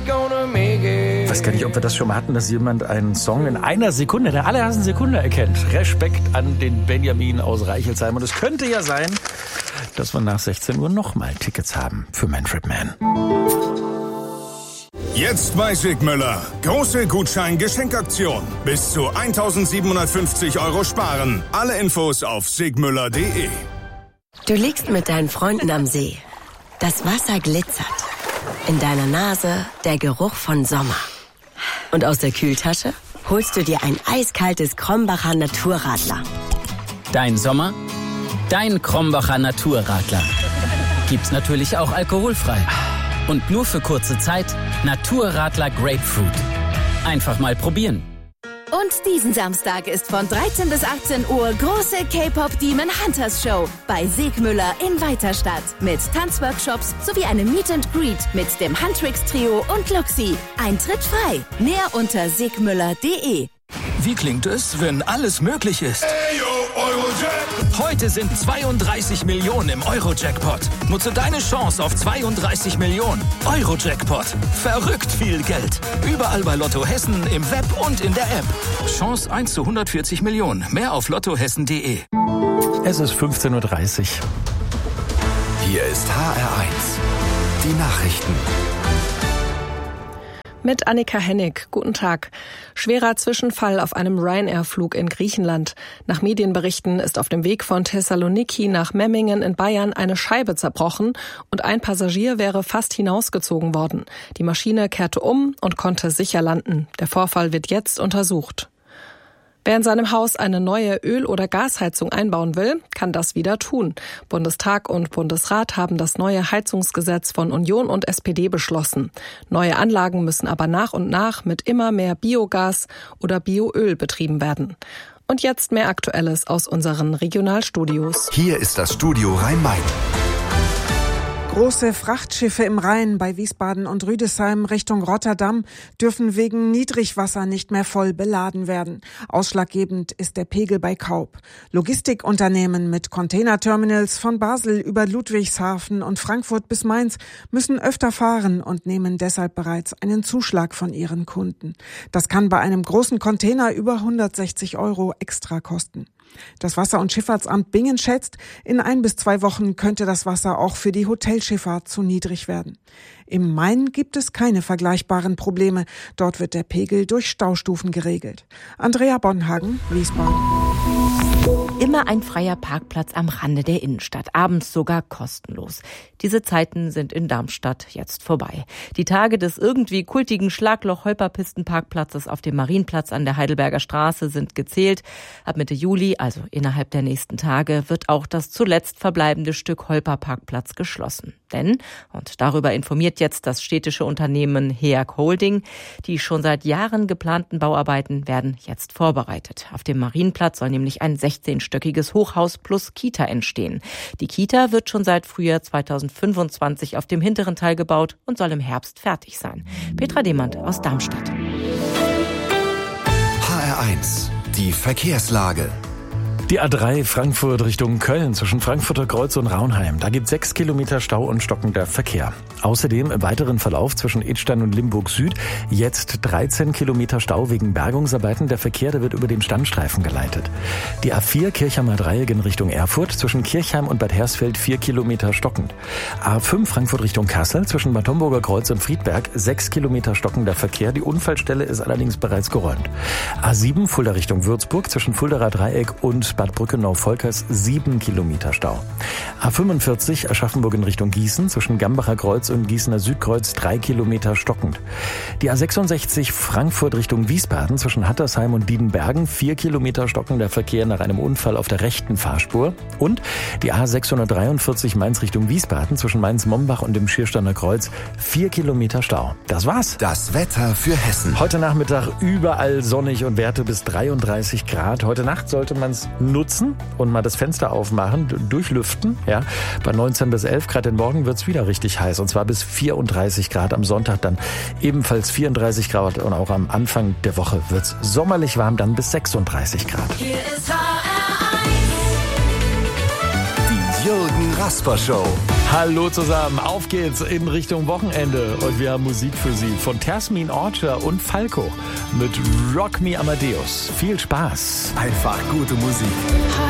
Ich weiß gar nicht, ob wir das schon mal hatten, dass jemand einen Song in einer Sekunde, in der allerersten Sekunde erkennt. Respekt an den Benjamin aus Reichelsheim. Und es könnte ja sein, dass wir nach 16 Uhr nochmal Tickets haben für Manfred Mann. Jetzt bei Sigmüller. Große Gutschein-Geschenkaktion. Bis zu 1.750 € sparen. Alle Infos auf sigmüller.de. Du liegst mit deinen Freunden am See. Das Wasser glitzert. In deiner Nase der Geruch von Sommer. Und aus der Kühltasche holst du dir ein eiskaltes Krombacher Naturradler. Dein Sommer, dein Krombacher Naturradler. Gibt's natürlich auch alkoholfrei. Und nur für kurze Zeit Naturradler Grapefruit. Einfach mal probieren. Und diesen Samstag ist von 13 bis 18 Uhr große K-Pop Demon Hunters Show bei Sigmüller in Weiterstadt. Mit Tanzworkshops sowie einem Meet and Greet mit dem Huntrix Trio und Luxi. Eintritt frei. Mehr unter sigmüller.de. Wie klingt es, wenn alles möglich ist? Heute sind 32 Millionen im Euro-Jackpot. Nutze deine Chance auf 32 Millionen. Euro-Jackpot. Verrückt viel Geld. Überall bei Lotto Hessen, im Web und in der App. Chance 1 zu 140 Millionen. Mehr auf lottohessen.de. Es ist 15.30 Uhr. Hier ist HR1. Die Nachrichten. Mit Annika Hennig. Guten Tag. Schwerer Zwischenfall auf einem Ryanair-Flug in Griechenland. Nach Medienberichten ist auf dem Weg von Thessaloniki nach Memmingen in Bayern eine Scheibe zerbrochen und ein Passagier wäre fast hinausgezogen worden. Die Maschine kehrte um und konnte sicher landen. Der Vorfall wird jetzt untersucht. Wer in seinem Haus eine neue Öl- oder Gasheizung einbauen will, kann das wieder tun. Bundestag und Bundesrat haben das neue Heizungsgesetz von Union und SPD beschlossen. Neue Anlagen müssen aber nach und nach mit immer mehr Biogas oder Bioöl betrieben werden. Und jetzt mehr Aktuelles aus unseren Regionalstudios. Hier ist das Studio Rhein-Main. Große Frachtschiffe im Rhein bei Wiesbaden und Rüdesheim Richtung Rotterdam dürfen wegen Niedrigwasser nicht mehr voll beladen werden. Ausschlaggebend ist der Pegel bei Kaub. Logistikunternehmen mit Containerterminals von Basel über Ludwigshafen und Frankfurt bis Mainz müssen öfter fahren und nehmen deshalb bereits einen Zuschlag von ihren Kunden. Das kann bei einem großen Container über 160 € extra kosten. Das Wasser- und Schifffahrtsamt Bingen schätzt, in 1 bis 2 Wochen könnte das Wasser auch für die Hotelschifffahrt zu niedrig werden. Im Main gibt es keine vergleichbaren Probleme. Dort wird der Pegel durch Staustufen geregelt. Andrea Bonhagen, Wiesbaden. Immer ein freier Parkplatz am Rande der Innenstadt, abends sogar kostenlos. Diese Zeiten sind in Darmstadt jetzt vorbei. Die Tage des irgendwie kultigen Schlagloch-Holperpisten-Parkplatzes auf dem Marienplatz an der Heidelberger Straße sind gezählt. Ab Mitte Juli, also innerhalb der nächsten Tage, wird auch das zuletzt verbleibende Stück Holperparkplatz geschlossen. Denn, und darüber informiert jetzt das städtische Unternehmen HEAG Holding, die schon seit Jahren geplanten Bauarbeiten werden jetzt vorbereitet. Auf dem Marienplatz soll nämlich ein 16-stöckiges Hochhaus plus Kita entstehen. Die Kita wird schon seit Frühjahr 2025 auf dem hinteren Teil gebaut und soll im Herbst fertig sein. Petra Demand aus Darmstadt. HR1, die Verkehrslage. Die A3 Frankfurt Richtung Köln zwischen Frankfurter Kreuz und Raunheim. Da gibt 6 Kilometer Stau und stockender Verkehr. Außerdem im weiteren Verlauf zwischen Idstein und Limburg Süd jetzt 13 Kilometer Stau wegen Bergungsarbeiten. Der Verkehr, der wird über den Standstreifen geleitet. Die A4 Kirchheimer Dreieck in Richtung Erfurt zwischen Kirchheim und Bad Hersfeld 4 Kilometer stockend. A5 Frankfurt Richtung Kassel zwischen Bad Homburger Kreuz und Friedberg 6 Kilometer stockender Verkehr. Die Unfallstelle ist allerdings bereits geräumt. A7 Fulda Richtung Würzburg zwischen Fuldaer Dreieck und Bad Brückenau-Volkers 7 Kilometer Stau. A45 Aschaffenburg in Richtung Gießen zwischen Gambacher Kreuz und Gießener Südkreuz 3 Kilometer stockend. Die A66 Frankfurt Richtung Wiesbaden zwischen Hattersheim und Diedenbergen 4 Kilometer stockender Verkehr nach einem Unfall auf der rechten Fahrspur. Und die A643 Mainz Richtung Wiesbaden zwischen Mainz-Mombach und dem Schiersteiner Kreuz 4 Kilometer Stau. Das war's. Das Wetter für Hessen. Heute Nachmittag überall sonnig und Werte bis 33 Grad. Heute Nacht sollte man es nutzen und mal das Fenster aufmachen, durchlüften. Ja, bei 19 bis 11 Grad. Denn morgen wird's wieder richtig heiß. Und zwar bis 34 Grad. Am Sonntag dann ebenfalls 34 Grad. Und auch am Anfang der Woche wird's sommerlich warm, dann bis 36 Grad. Hier ist HR1. Die Jürgen Rasper Show. Hallo zusammen, auf geht's in Richtung Wochenende und wir haben Musik für Sie von Tasmin Orcher und Falco mit Rock Me Amadeus. Viel Spaß. Einfach gute Musik.